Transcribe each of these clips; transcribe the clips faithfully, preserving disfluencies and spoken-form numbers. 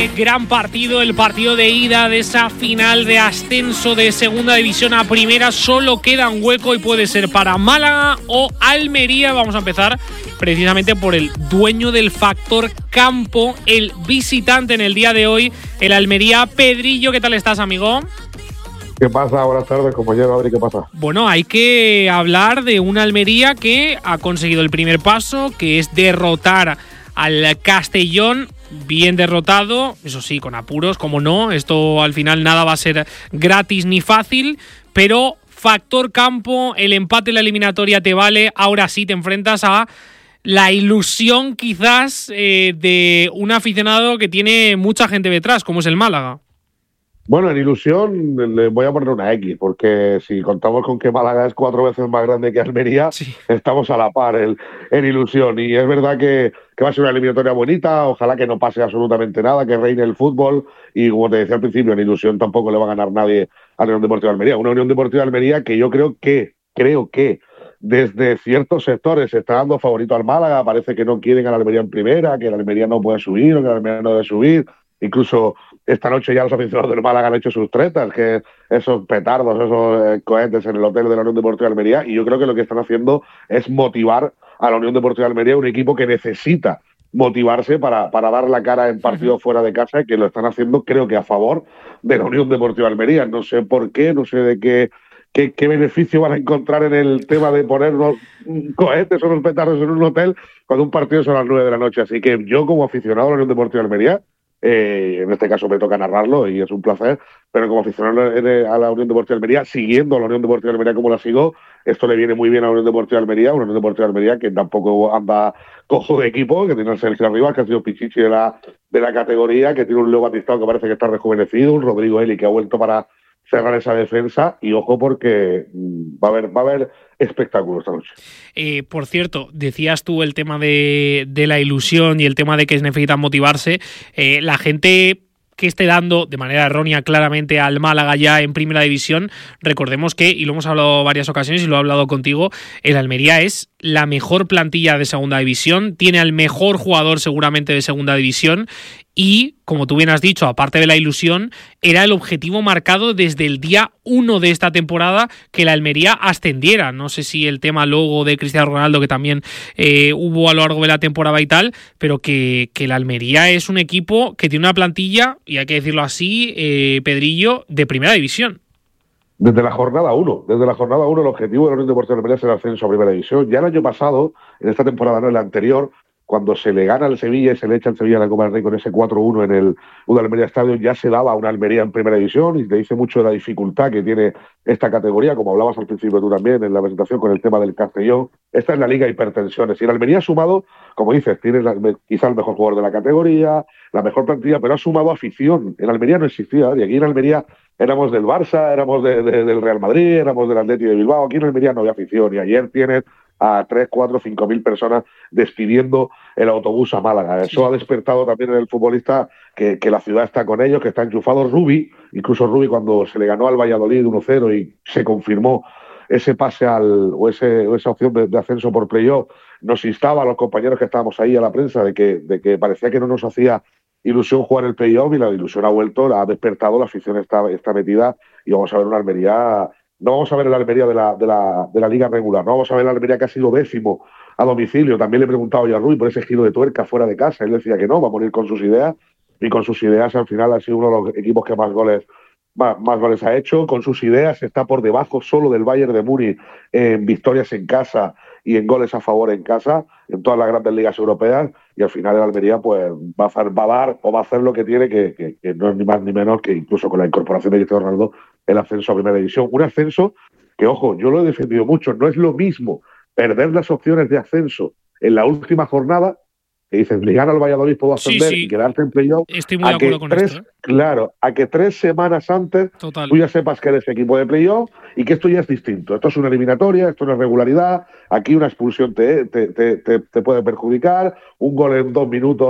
ese gran partido, el partido de ida de esa final de ascenso de segunda división a primera. Solo queda un hueco y puede ser para Málaga o Almería. Vamos a empezar precisamente por el dueño del factor campo, el visitante en el día de hoy, el Almería. Pedrillo, ¿qué tal estás, amigo? ¿Qué pasa? Buenas tardes, compañero. Adri, ¿qué pasa? Bueno, hay que hablar de una Almería que ha conseguido el primer paso, que es derrotar al Castellón, bien derrotado, eso sí, con apuros, como no. Esto al final nada va a ser gratis ni fácil, pero factor campo, el empate en la eliminatoria te vale. Ahora sí te enfrentas a la ilusión quizás eh, de un aficionado que tiene mucha gente detrás, como es el Málaga. Bueno, en ilusión le voy a poner una X, porque si contamos con que Málaga es cuatro veces más grande que Almería, sí, estamos a la par el, en ilusión. Y es verdad que, que va a ser una eliminatoria bonita, ojalá que no pase absolutamente nada, que reine el fútbol. Y como te decía al principio, en ilusión tampoco le va a ganar nadie a la Unión Deportiva de Almería. Una Unión Deportiva de Almería que yo creo que, creo que desde ciertos sectores se está dando favorito al Málaga. Parece que no quieren a la Almería en primera, que la Almería no puede subir o que la Almería no debe subir. Incluso esta noche ya los aficionados del Málaga han hecho sus tretas, que esos petardos, esos eh, cohetes en el hotel de la Unión Deportiva de Almería, y yo creo que lo que están haciendo es motivar a la Unión Deportiva de Almería, un equipo que necesita motivarse para, para dar la cara en partidos uh-huh. fuera de casa, y que lo están haciendo creo que a favor de la Unión Deportiva de Almería. No sé por qué, no sé de qué, qué, qué beneficio van a encontrar en el tema de poner unos cohetes o unos petardos en un hotel cuando un partido son las nueve de la noche. Así que yo, como aficionado a la Unión Deportiva de Almería, Eh, en este caso me toca narrarlo y es un placer, pero como aficionado a la Unión Deportiva de Almería, siguiendo a la Unión Deportiva de Almería como la sigo, esto le viene muy bien a la Unión Deportiva de Almería, una Unión Deportiva de Almería que tampoco anda cojo de equipo, que tiene el Sergio Rivas, que ha sido pichichi de la, de la categoría, que tiene un Leo Batistao que parece que está rejuvenecido, un Rodrigo Eli que ha vuelto para cerrar esa defensa, y ojo porque va a haber, va a haber espectáculo esta noche. Eh, por cierto, decías tú el tema de, de la ilusión y el tema de que necesitan motivarse. Eh, la gente que esté dando de manera errónea claramente al Málaga ya en primera división, recordemos que, y lo hemos hablado varias ocasiones y lo he hablado contigo, el Almería es la mejor plantilla de segunda división, tiene al mejor jugador seguramente de segunda división y, como tú bien has dicho, aparte de la ilusión, era el objetivo marcado desde el día uno de esta temporada que la Almería ascendiera. No sé si el tema luego de Cristiano Ronaldo, que también eh, hubo a lo largo de la temporada y tal, pero que, que la Almería es un equipo que tiene una plantilla, y hay que decirlo así, eh, Pedrillo, de primera división. Desde la jornada uno, desde la jornada uno el objetivo de la Unión Deportiva de Almería es el ascenso a primera división. Ya el año pasado, en esta temporada, no en la anterior, cuando se le gana al Sevilla y se le echa al Sevilla la Copa del Rey con ese cuatro uno en el U D Almería Stadium, ya se daba una Almería en primera división, y te dice mucho de la dificultad que tiene esta categoría, como hablabas al principio tú también en la presentación con el tema del Castellón. Esta es la Liga de Hipertensiones, y el Almería ha sumado, como dices, tiene la, quizá el mejor jugador de la categoría, la mejor plantilla, pero ha sumado afición. En Almería no existía, y aquí en Almería éramos del Barça, éramos de, de, del Real Madrid, éramos del Atlético de Bilbao. Aquí en Almería no había afición, y ayer tienes a tres, cuatro, cinco mil personas despidiendo el autobús a Málaga. Eso ha despertado también en el futbolista que, que la ciudad está con ellos, que está enchufado. Rubi, incluso Rubi, cuando se le ganó al Valladolid uno cero y se confirmó ese pase al o, ese, o esa opción de, de ascenso por playoff, nos instaba a los compañeros que estábamos ahí, a la prensa, de que, de que parecía que no nos hacía ilusión jugar el playoff, y la ilusión ha vuelto, ha despertado, la afición está, está metida, y vamos a ver una Almería. No vamos a ver el Almería de la, de, la, de la liga regular, no vamos a ver el Almería que ha sido décimo a domicilio. También le he preguntado yo a Rui por ese giro de tuerca fuera de casa, él decía que no, va a morir con sus ideas, y con sus ideas al final ha sido uno de los equipos que más goles más, más goles ha hecho. Con sus ideas está por debajo solo del Bayern de Múnich en victorias en casa y en goles a favor en casa, en todas las grandes ligas europeas, y al final el Almería pues va a, hacer, va a dar o va a hacer lo que tiene, que, que, que no es ni más ni menos que, incluso con la incorporación de Cristiano Ronaldo, el ascenso a primera división. Un ascenso que, ojo, yo lo he defendido mucho, no es lo mismo perder las opciones de ascenso en la última jornada, que dices, le gana al Valladolid, puedo ascender, sí, sí, y quedarte en playoff. Estoy muy de acuerdo con tres, esto, ¿eh? Claro, a que tres semanas antes Total. Tú ya sepas que eres equipo de playoff y que esto ya es distinto. Esto es una eliminatoria, esto no es regularidad. Aquí una expulsión te, te, te, te, te puede perjudicar, un gol en dos minutos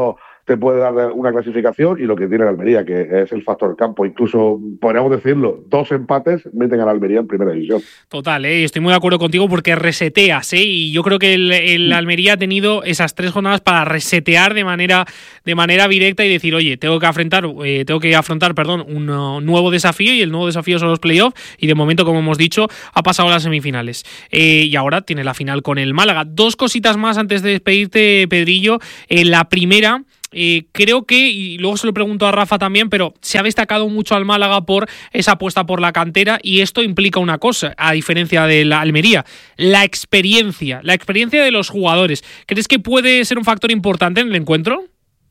te puede dar una clasificación y lo que tiene la Almería, que es el factor campo. Incluso, podríamos decirlo, dos empates meten a la Almería en primera división. Total, ¿eh? Estoy muy de acuerdo contigo porque reseteas, ¿eh? Y yo creo que el, el Almería ha tenido esas tres jornadas para resetear de manera, de manera directa y decir, oye, tengo que afrontar, eh, tengo que afrontar, perdón, un uh, nuevo desafío, y el nuevo desafío son los playoffs, y de momento, como hemos dicho, ha pasado a las semifinales. Eh, y ahora tiene la final con el Málaga. Dos cositas más antes de despedirte, Pedrillo. Eh, la primera... Eh, creo que, y luego se lo pregunto a Rafa también, pero se ha destacado mucho al Málaga por esa apuesta por la cantera, y esto implica una cosa, a diferencia de la Almería: la experiencia, la experiencia de los jugadores. ¿Crees que puede ser un factor importante en el encuentro?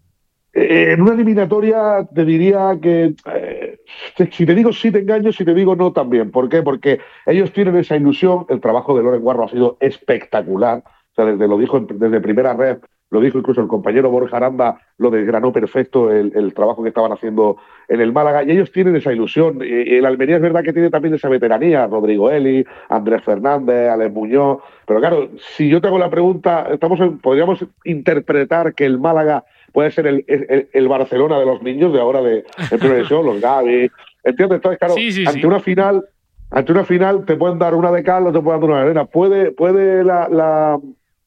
Eh, en una eliminatoria te diría que eh, si te digo sí te engaño, si te digo no también. ¿Por qué? Porque ellos tienen esa ilusión. El trabajo de Loren Guarro ha sido espectacular. O sea, desde lo dijo desde primera red. Lo dijo incluso el compañero Borja Aranda, lo desgranó perfecto el, el trabajo que estaban haciendo en el Málaga, y ellos tienen esa ilusión. Y el Almería es verdad que tiene también esa veteranía, Rodrigo Eli, Andrés Fernández, Alex Muñoz, pero claro, si yo te hago la pregunta, estamos en, podríamos interpretar que el Málaga puede ser el, el, el Barcelona de los niños de ahora de, de primera división, los Gavi, ¿entiendes? Entonces, claro, sí, sí, ante sí. una final, ante una final te pueden dar una de cal o te pueden dar una de arena. Puede, puede la, la,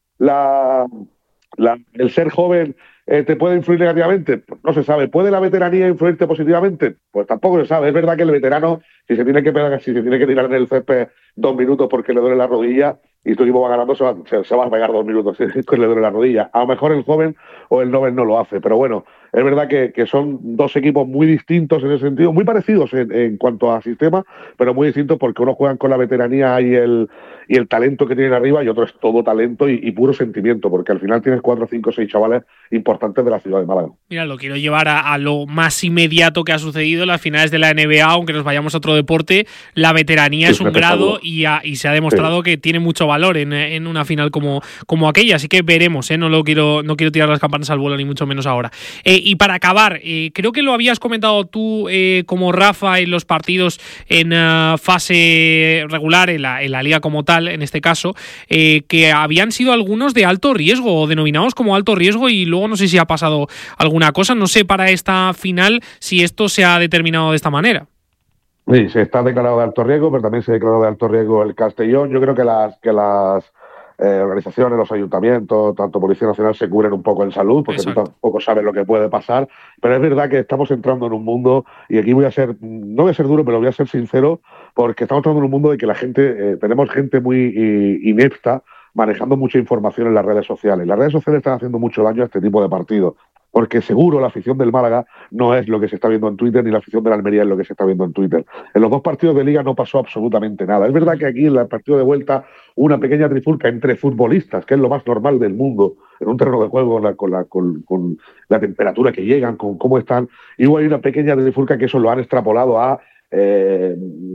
la La, el ser joven eh, te puede influir negativamente, pues no se sabe. ¿Puede la veteranía influirte positivamente? Pues tampoco se sabe. Es verdad que el veterano, si se tiene que pegar, si se tiene que tirar en el césped dos minutos porque le duele la rodilla y tu equipo va ganando, se va, se, se va a pegar dos minutos si le duele la rodilla. A lo mejor el joven o el noven no lo hace, pero bueno, es verdad que, que son dos equipos muy distintos en ese sentido, muy parecidos en, en cuanto a sistema, pero muy distintos porque unos juegan con la veteranía y el, y el talento que tienen arriba, y otro es todo talento y, y puro sentimiento, porque al final tienes cuatro, cinco, seis chavales importantes de la ciudad de Málaga. Mira, lo quiero llevar a, a lo más inmediato que ha sucedido en las finales de la N B A, aunque nos vayamos a otro deporte. La veteranía sí, es un grado y, a, y se ha demostrado sí. que tiene mucho valor en, en una final como, como aquella, así que veremos, ¿eh? No lo quiero, no quiero tirar las campanas al vuelo, ni mucho menos ahora. Eh, y para acabar, eh, creo que lo habías comentado tú eh, como Rafa en los partidos en uh, fase regular, en la, en la liga como tal, en este caso, eh, que habían sido algunos de alto riesgo, o denominados como alto riesgo, y luego no sé si ha pasado alguna cosa, no sé para esta final si esto se ha determinado de esta manera. Sí, se está declarado de alto riesgo, pero también se ha declarado de alto riesgo el Castellón. Yo creo que las que las eh, organizaciones, los ayuntamientos, tanto Policía Nacional, se cubren un poco en salud, porque Exacto. tú tampoco sabes lo que puede pasar. Pero es verdad que estamos entrando en un mundo, y aquí voy a ser, no voy a ser duro, pero voy a ser sincero, porque estamos entrando en un mundo de que la gente, eh, tenemos gente muy i, inepta, manejando mucha información en las redes sociales. Las redes sociales están haciendo mucho daño a este tipo de partidos, porque seguro la afición del Málaga no es lo que se está viendo en Twitter, ni la afición de la Almería es lo que se está viendo en Twitter. En los dos partidos de Liga no pasó absolutamente nada. Es verdad que aquí en el partido de vuelta hubo una pequeña trifulca entre futbolistas, que es lo más normal del mundo, en un terreno de juego con la, con la, con, con la temperatura que llegan, con cómo están, y hubo ahí una pequeña trifulca que eso lo han extrapolado a Eh,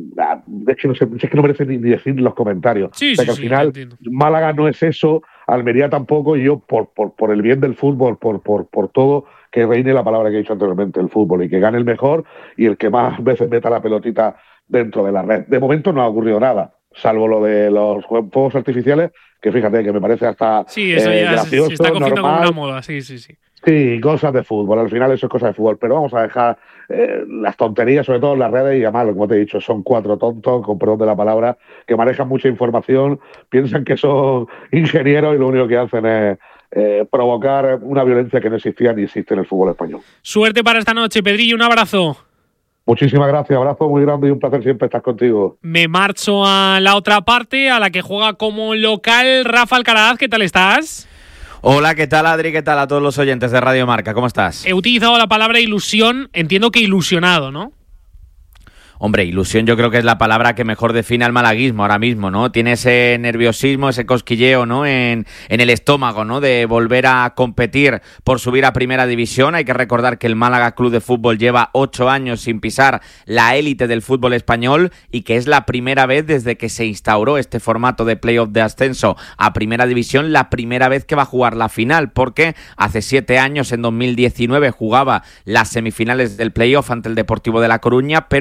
es, que no sé, es que no merece ni decir los comentarios. Sí, o sea, sí, que al sí, final Málaga no es eso, Almería tampoco, y yo por, por, por el bien del fútbol, por, por, por todo, que reine la palabra que he dicho anteriormente, el fútbol, y que gane el mejor y el que más veces meta la pelotita dentro de la red. De momento no ha ocurrido nada, salvo lo de los fuegos artificiales, que fíjate que me parece hasta sí, eso eh, ya gracioso, se está cogiendo normal. como una moda, sí, sí, sí. Sí, cosas de fútbol, al final eso es cosa de fútbol, pero vamos a dejar eh, las tonterías, sobre todo en las redes, y además, como te he dicho, son cuatro tontos, con perdón de la palabra, que manejan mucha información, piensan que son ingenieros y lo único que hacen es eh, provocar una violencia que no existía ni existe en el fútbol español. Suerte para esta noche, Pedrillo, un abrazo. Muchísimas gracias, abrazo muy grande y un placer siempre estar contigo. Me marcho a la otra parte, a la que juega como local Rafa Alcaraz. ¿Qué tal estás? Hola, ¿qué tal, Adri? ¿Qué tal a todos los oyentes de Radio Marca? ¿Cómo estás? He utilizado la palabra ilusión, entiendo que ilusionado, ¿no? Hombre, ilusión yo creo que es la palabra que mejor define al malaguismo ahora mismo, ¿no? Tiene ese nerviosismo, ese cosquilleo, ¿no? En, en el estómago, ¿no? De volver a competir por subir a Primera División. Hay que recordar que el Málaga Club de Fútbol lleva ocho años sin pisar la élite del fútbol español y que es la primera vez desde que se instauró este formato de playoff de ascenso a Primera División, la primera vez que va a jugar la final, porque hace siete años, en dos mil diecinueve, jugaba las semifinales del playoff ante el Deportivo de La Coruña, pero perdía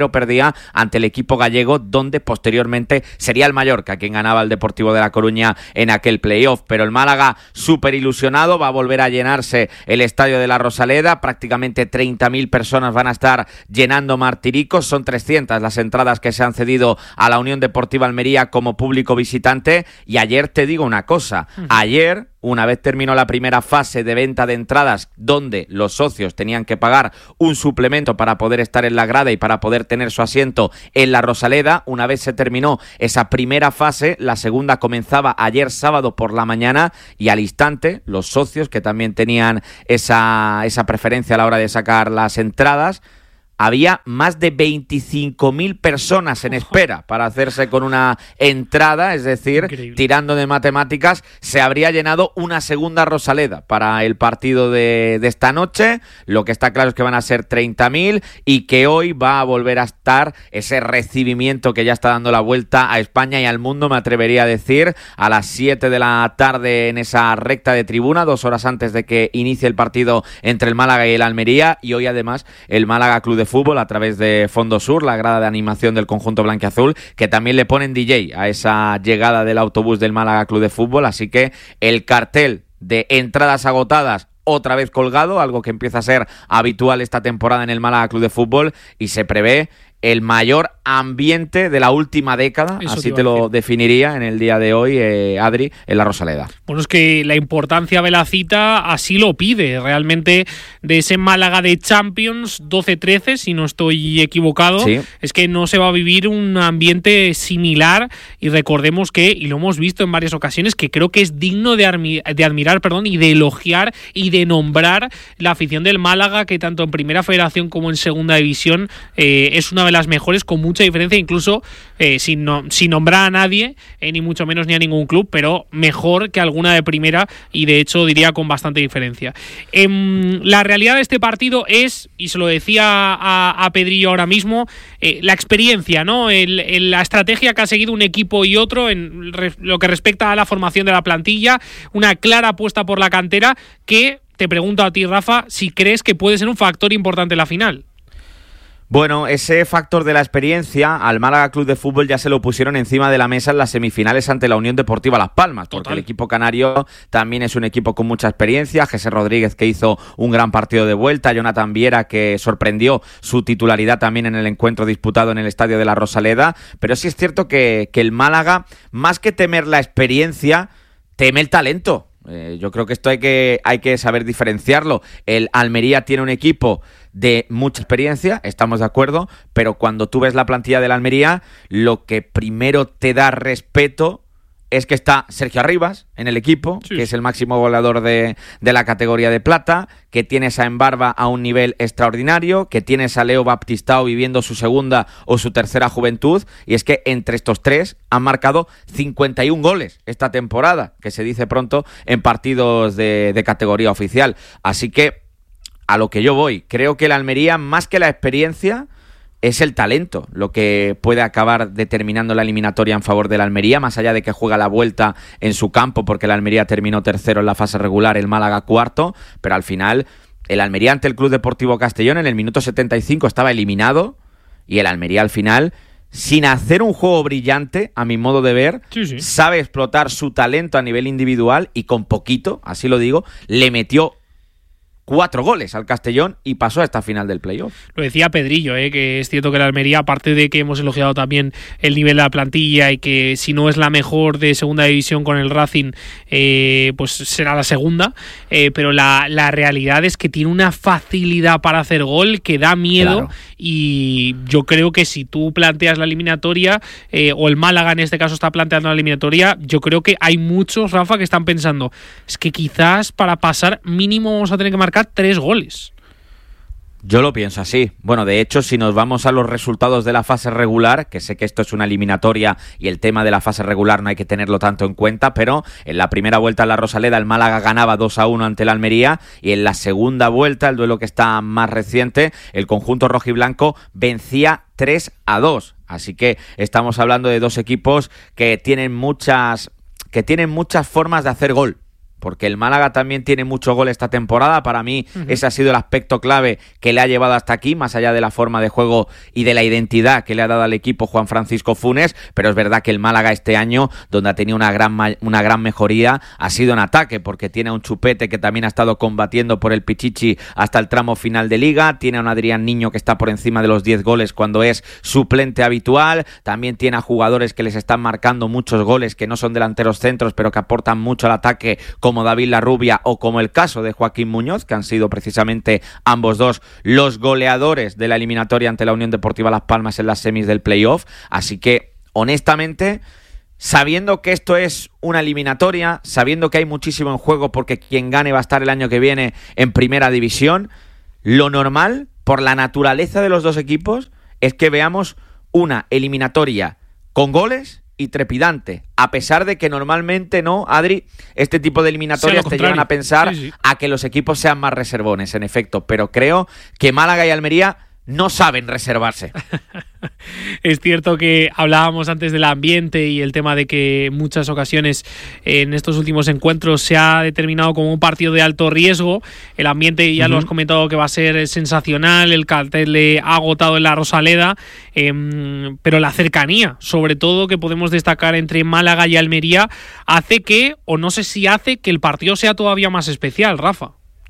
Almería ante el equipo gallego, donde posteriormente sería el Mallorca quien ganaba al Deportivo de La Coruña en aquel playoff. Pero el Málaga súper ilusionado, va a volver a llenarse el estadio de la Rosaleda, prácticamente treinta mil personas van a estar llenando Martiricos, son trescientas las entradas que se han cedido a la Unión Deportiva Almería como público visitante. Y ayer te digo una cosa, ayer, una vez terminó la primera fase de venta de entradas, donde los socios tenían que pagar un suplemento para poder estar en la grada y para poder tener su asiento en la Rosaleda, una vez se terminó esa primera fase, la segunda comenzaba ayer sábado por la mañana, y al instante los socios, que también tenían esa, esa preferencia a la hora de sacar las entradas, había más de veinticinco mil personas en espera para hacerse con una entrada, es decir, increíble. Tirando de matemáticas, se habría llenado una segunda Rosaleda para el partido de, de esta noche. Lo que está claro es que van a ser treinta mil y que hoy va a volver a estar ese recibimiento que ya está dando la vuelta a España y al mundo, me atrevería a decir, a las siete de la tarde en esa recta de tribuna, dos horas antes de que inicie el partido entre el Málaga y el Almería. Y hoy además el Málaga Club de Fútbol a través de Fondo Sur, la grada de animación del conjunto blanquiazul, que también le ponen D J a esa llegada del autobús del Málaga Club de Fútbol, así que el cartel de entradas agotadas otra vez colgado, algo que empieza a ser habitual esta temporada en el Málaga Club de Fútbol, y se prevé el mayor ambiente de la última década, eso así te, te lo definiría en el día de hoy, eh, Adri, en la Rosaleda. Bueno, es que la importancia de la cita así lo pide, realmente, de ese Málaga de Champions doce trece, si no estoy equivocado, sí. Es que no se va a vivir un ambiente similar, y recordemos que, y lo hemos visto en varias ocasiones, que creo que es digno de, armi- de admirar perdón, y de elogiar y de nombrar la afición del Málaga, que tanto en Primera Federación como en Segunda División eh, es una de las mejores, con mucha diferencia, incluso eh, sin, no, sin nombrar a nadie, eh, ni mucho menos ni a ningún club, pero mejor que alguna de primera, y de hecho diría con bastante diferencia. Eh, la realidad de este partido es, y se lo decía a, a Pedrillo ahora mismo, eh, la experiencia, ¿no? El, el, la estrategia que ha seguido un equipo y otro en re, lo que respecta a la formación de la plantilla, una clara apuesta por la cantera, que te pregunto a ti, Rafa, si crees que puede ser un factor importante en la final. Bueno, ese factor de la experiencia al Málaga Club de Fútbol ya se lo pusieron encima de la mesa en las semifinales ante la Unión Deportiva Las Palmas, porque Total. El equipo canario también es un equipo con mucha experiencia. Jesús Rodríguez, que hizo un gran partido de vuelta, Jonathan Viera, que sorprendió su titularidad también en el encuentro disputado en el estadio de la Rosaleda. Pero sí es cierto que, que el Málaga, más que temer la experiencia, teme el talento. Eh, yo creo que esto hay que, hay que saber diferenciarlo. El Almería tiene un equipo de mucha experiencia, estamos de acuerdo, pero cuando tú ves la plantilla del Almería, lo que primero te da respeto es que está Sergio Arribas en el equipo, sí. que es el máximo goleador de, de la categoría de plata, que tienes a Embarba a un nivel extraordinario, que tienes a Leo Baptistao viviendo su segunda o su tercera juventud, y es que entre estos tres han marcado cincuenta y un goles esta temporada, que se dice pronto, en partidos de, de categoría oficial. Así que, a lo que yo voy, creo que el Almería, más que la experiencia, es el talento lo que puede acabar determinando la eliminatoria en favor de la Almería, más allá de que juega la vuelta en su campo, porque la Almería terminó tercero en la fase regular, el Málaga cuarto, pero al final el Almería ante el Club Deportivo Castellón en el minuto setenta y cinco estaba eliminado, y el Almería al final, sin hacer un juego brillante, a mi modo de ver, sí, sí. sabe explotar su talento a nivel individual, y con poquito, así lo digo, le metió cuatro goles al Castellón y pasó a esta final del playoff. Lo decía Pedrillo, ¿eh? Que es cierto que la Almería, aparte de que hemos elogiado también el nivel de la plantilla y que si no es la mejor de segunda división con el Racing, eh, pues será la segunda, eh, pero la, la realidad es que tiene una facilidad para hacer gol que da miedo, claro. Y yo creo que si tú planteas la eliminatoria, eh, o el Málaga en este caso está planteando la eliminatoria, yo creo que hay muchos, Rafa, que están pensando, es que quizás para pasar mínimo vamos a tener que marcar tres goles. Yo lo pienso así. Bueno, de hecho, si nos vamos a los resultados de la fase regular, que sé que esto es una eliminatoria y el tema de la fase regular no hay que tenerlo tanto en cuenta, pero en la primera vuelta en la Rosaleda el Málaga ganaba dos a uno ante el Almería, y en la segunda vuelta, el duelo que está más reciente, el conjunto rojiblanco vencía tres a dos. Así que estamos hablando de dos equipos que tienen muchas, que tienen muchas formas de hacer gol. porque el Málaga también tiene mucho gol esta temporada. Para mí uh-huh. ese ha sido el aspecto clave que le ha llevado hasta aquí, más allá de la forma de juego y de la identidad que le ha dado al equipo Juan Francisco Funes, pero es verdad que el Málaga este año, donde ha tenido una gran, una gran mejoría, ha sido en ataque, porque tiene a un Chupete que también ha estado combatiendo por el Pichichi hasta el tramo final de Liga, tiene a un Adrián Niño que está por encima de los diez goles cuando es suplente habitual, también tiene a jugadores que les están marcando muchos goles que no son delanteros centros pero que aportan mucho al ataque, como David Larrubia o como el caso de Joaquín Muñoz, que han sido precisamente ambos dos los goleadores de la eliminatoria ante la Unión Deportiva Las Palmas en las semis del playoff. Así que, honestamente, sabiendo que esto es una eliminatoria, sabiendo que hay muchísimo en juego porque quien gane va a estar el año que viene en primera división, lo normal, por la naturaleza de los dos equipos, es que veamos una eliminatoria con goles y trepidante, a pesar de que normalmente, ¿no, Adri? Este tipo de eliminatorias te llevan a pensar sí, sí. a que los equipos sean más reservones, en efecto, pero creo que Málaga y Almería no saben reservarse. Es cierto que hablábamos antes del ambiente y el tema de que en muchas ocasiones en estos últimos encuentros se ha determinado como un partido de alto riesgo. El ambiente, ya uh-huh. lo has comentado, que va a ser sensacional, el cartel le ha agotado en la Rosaleda, eh, pero la cercanía, sobre todo, que podemos destacar entre Málaga y Almería, hace que, o no sé si hace, que el partido sea todavía más especial, Rafa.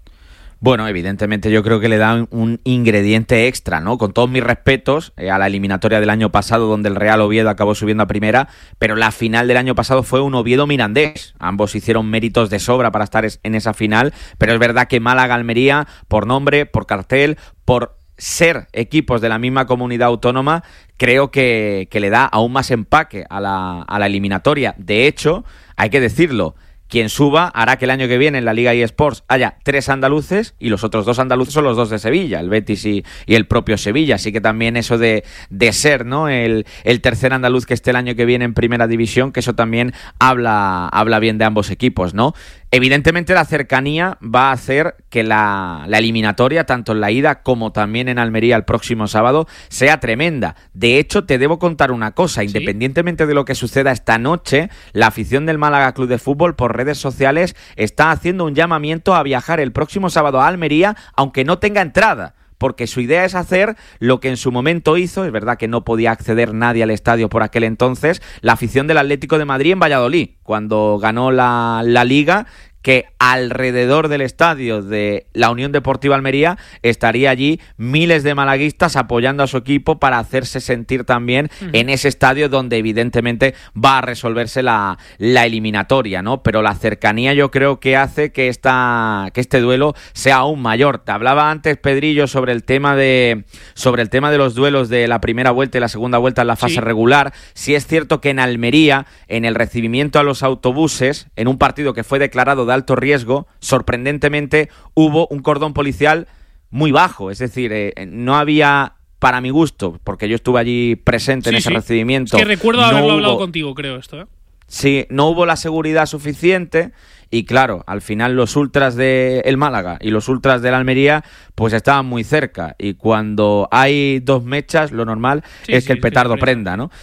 Bueno, evidentemente yo creo que le da un ingrediente extra, ¿no? Con todos mis respetos eh, a la eliminatoria del año pasado, donde el Real Oviedo acabó subiendo a primera, pero la final del año pasado fue un Oviedo-Mirandés. Ambos hicieron méritos de sobra para estar en esa final, pero es verdad que Málaga-Almería, por nombre, por cartel, por ser equipos de la misma comunidad autónoma, creo que, que le da aún más empaque a la, a la eliminatoria. De hecho, hay que decirlo, quien suba hará que el año que viene en la Liga eSports haya tres andaluces y los otros dos andaluces son los dos de Sevilla, el Betis y, y el propio Sevilla. Así que también eso de, de ser, ¿no?, el, el tercer andaluz que esté el año que viene en Primera División, que eso también habla, habla bien de ambos equipos, ¿no? Evidentemente la cercanía va a hacer que la, la eliminatoria, tanto en la ida como también en Almería el próximo sábado, sea tremenda. De hecho, te debo contar una cosa, ¿sí? Independientemente de lo que suceda esta noche, la afición del Málaga Club de Fútbol por redes sociales está haciendo un llamamiento a viajar el próximo sábado a Almería, aunque no tenga entrada, porque su idea es hacer lo que en su momento hizo, es verdad que no podía acceder nadie al estadio por aquel entonces, la afición del Atlético de Madrid en Valladolid, cuando ganó la, la Liga, que alrededor del estadio de la Unión Deportiva Almería estaría allí miles de malaguistas apoyando a su equipo para hacerse sentir también uh-huh. en ese estadio donde evidentemente va a resolverse la, la eliminatoria, ¿no? Pero la cercanía yo creo que hace que, esta, que este duelo sea aún mayor. Te hablaba antes, Pedrillo, sobre el tema de, sobre el tema de los duelos de la primera vuelta y la segunda vuelta en la fase sí. regular. Sí es cierto que en Almería, en el recibimiento a los autobuses, en un partido que fue declarado de alto riesgo, sorprendentemente hubo un cordón policial muy bajo, es decir, eh, no había, para mi gusto, porque yo estuve allí presente sí, en ese sí. recibimiento. Es que recuerdo no haberlo hubo, hablado contigo, creo, esto, ¿eh? Sí, no hubo la seguridad suficiente y claro, al final los ultras del Málaga y los ultras del Almería pues estaban muy cerca y cuando hay dos mechas lo normal sí, es sí, que el petardo sí, prenda, ¿no?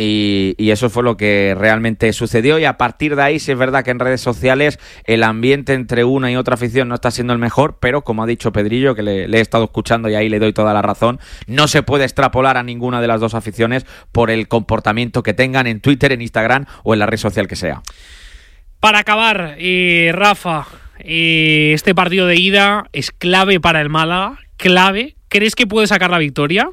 Y, y eso fue lo que realmente sucedió y a partir de ahí sí es verdad que en redes sociales el ambiente entre una y otra afición no está siendo el mejor, pero como ha dicho Pedrillo, que le, le he estado escuchando y ahí le doy toda la razón, no se puede extrapolar a ninguna de las dos aficiones por el comportamiento que tengan en Twitter, en Instagram o en la red social que sea. Para acabar, eh, Rafa, eh, este partido de ida es clave para el Málaga, clave. ¿Crees que puede sacar la victoria?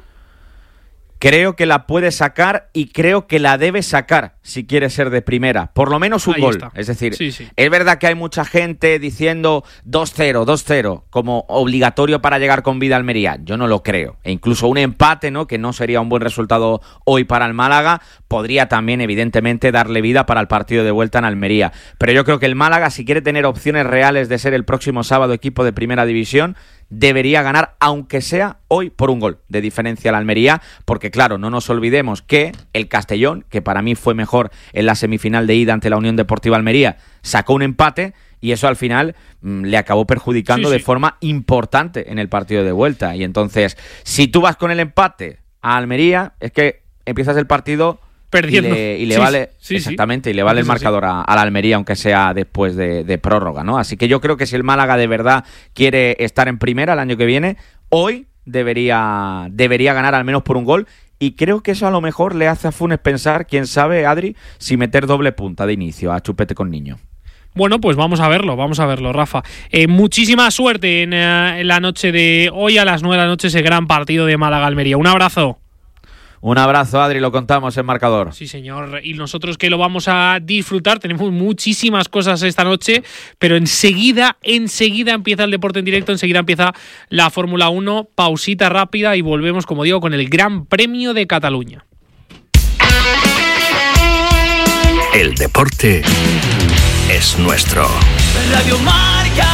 Creo que la puede sacar y creo que la debe sacar si quiere ser de primera. Por lo menos un Ahí gol. Está. Es decir, sí, sí. es verdad que hay mucha gente diciendo dos cero, dos cero como obligatorio para llegar con vida a Almería. Yo no lo creo. E incluso un empate, ¿no?, que no sería un buen resultado hoy para el Málaga, podría también, evidentemente, darle vida para el partido de vuelta en Almería. Pero yo creo que el Málaga, si quiere tener opciones reales de ser el próximo sábado equipo de primera división, debería ganar, aunque sea hoy por un gol de diferencia a la Almería, porque claro, no nos olvidemos que el Castellón, que para mí fue mejor en la semifinal de ida ante la Unión Deportiva Almería, sacó un empate y eso al final mmm, le acabó perjudicando sí, sí. de forma importante en el partido de vuelta. Y entonces, si tú vas con el empate a Almería, es que empiezas el partido perdiendo. Y le, y le sí, vale, sí, exactamente, sí. y le vale el Sí, marcador a, a la Almería, aunque sea después de, de prórroga, ¿no? Así que yo creo que si el Málaga de verdad quiere estar en primera el año que viene, hoy debería, debería ganar al menos por un gol. Y creo que eso a lo mejor le hace a Funes pensar, quién sabe, Adri, si meter doble punta de inicio a Chupete con Niño. Bueno, pues vamos a verlo, vamos a verlo, Rafa. Eh, muchísima suerte en, eh, en la noche de hoy a las nueve de la noche, ese gran partido de Málaga-Almería. Un abrazo. Un abrazo, Adri, lo contamos en marcador. Sí, señor, y nosotros que lo vamos a disfrutar, tenemos muchísimas cosas esta noche, pero enseguida, enseguida empieza el deporte en directo, enseguida empieza la Fórmula uno, pausita rápida y volvemos, como digo, con el Gran Premio de Cataluña. El deporte es nuestro. Radio Marca.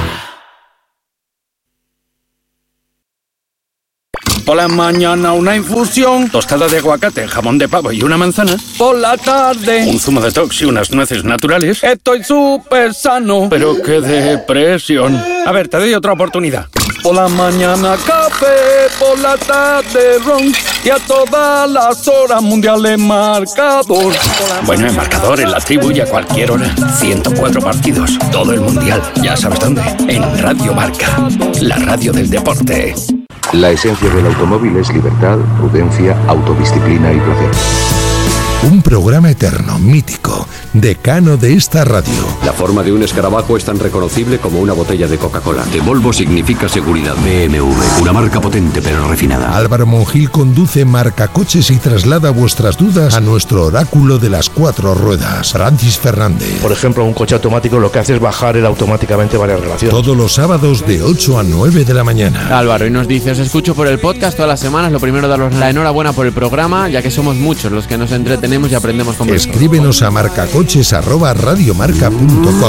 Por la mañana una infusión, tostada de aguacate, jamón de pavo y una manzana. Por la tarde un zumo de tox y unas nueces naturales. Estoy súper sano, pero qué depresión. A ver, te doy otra oportunidad. Por la mañana café, por la tarde ron y a todas las horas mundiales marcador. Bueno, en marcador, en la tribu y a cualquier hora. ciento cuatro partidos, todo el mundial. Ya sabes dónde. En Radio Marca, la radio del deporte. La esencia del automóvil es libertad, prudencia, autodisciplina y placer. Un programa eterno, mítico, decano de esta radio. La forma de un escarabajo es tan reconocible como una botella de Coca-Cola. De Volvo significa seguridad. B M W, una marca potente pero refinada. Álvaro Monjil conduce Marcacoches y traslada vuestras dudas a nuestro oráculo de las cuatro ruedas, Francis Fernández. Por ejemplo, un coche automático lo que hace es bajar él automáticamente varias relaciones. Todos los sábados de ocho a nueve de la mañana. Álvaro, y nos dice, os escucho por el podcast todas las semanas. Lo primero, daros la enhorabuena por el programa, ya que somos muchos los que nos entretenemos y aprendemos con vosotros. Escríbenos a marcacoches arroba radiomarca punto com.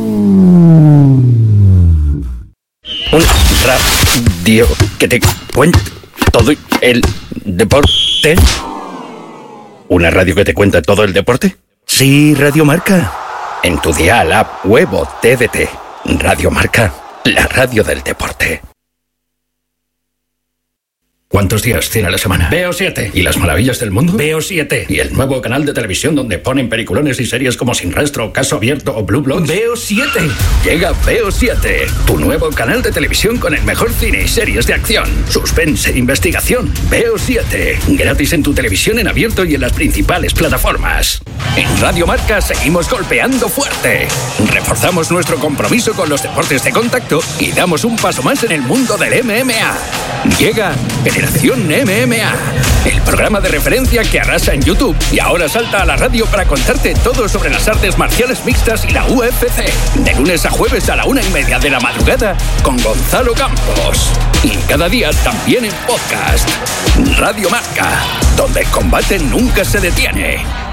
Un radio que te cuenta todo el deporte. ¿Una radio que te cuenta todo el deporte? Sí, Radio Marca. En tu dial, app, web o T D T. Radio Marca, la radio del deporte. ¿Cuántos días tiene la semana? Veo siete. ¿Y las maravillas del mundo? Veo siete. ¿Y el nuevo canal de televisión donde ponen peliculones y series como Sin Rastro, Caso Abierto o Blue Bloods? Veo siete. Llega Veo siete, tu nuevo canal de televisión con el mejor cine y series de acción, suspense e investigación. Veo siete. Gratis en tu televisión en abierto y en las principales plataformas. En Radio Marca seguimos golpeando fuerte. Reforzamos nuestro compromiso con los deportes de contacto y damos un paso más en el mundo del M M A. Llega Generación M M A, el programa de referencia que arrasa en YouTube y ahora salta a la radio para contarte todo sobre las artes marciales mixtas y la U F C. De lunes a jueves a la una y media de la madrugada con Gonzalo Campos. Y cada día también en podcast. Radio Marca, donde el combate nunca se detiene.